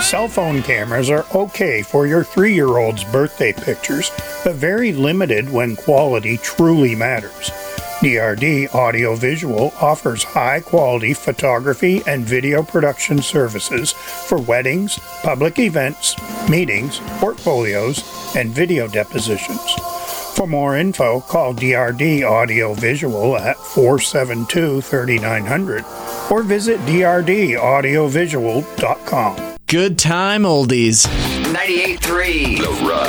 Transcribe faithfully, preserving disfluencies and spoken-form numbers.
Cell phone cameras are okay for your three-year-old's birthday pictures, but very limited when quality truly matters. D R D Audio Visual offers high-quality photography and video production services for weddings, public events, meetings, portfolios, and video depositions. For more info, call D R D Audio Visual at four seven two, three nine zero zero or visit d r d audio visual dot com. Good time oldies. ninety-eight point three The Rush.